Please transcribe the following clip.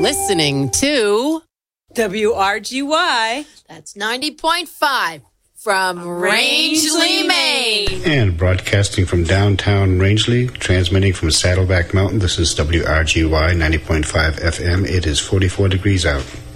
listening to WRGY. That's 90.5 from Rangeley, Maine. And broadcasting from downtown Rangeley, transmitting from Saddleback Mountain, this is WRGY 90.5 FM. It is 44 degrees out.